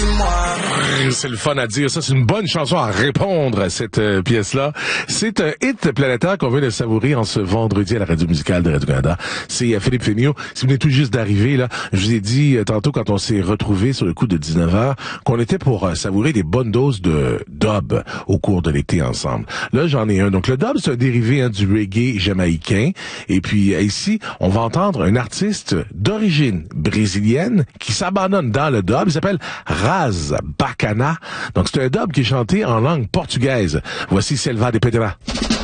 C'est le fun à dire. Ça, c'est une bonne chanson à répondre à cette pièce-là. C'est un hit planétaire qu'on vient de savourer en ce vendredi à la radio musicale de Radio-Canada. C'est Philippe Fémiot. Si vous venez tout juste d'arriver, là, je vous ai dit tantôt quand on s'est retrouvés sur le coup de 19h qu'on était pour savourer des bonnes doses de dub au cours de l'été ensemble. Là, j'en ai un. Donc, le dub, c'est un dérivé du reggae jamaïcain. Et puis, ici, on va entendre un artiste d'origine brésilienne qui s'abandonne dans le dub. Il s'appelle Raz Bacana. Donc, c'est un dub qui est chanté en langue portugaise. Voici Selva de Pedra.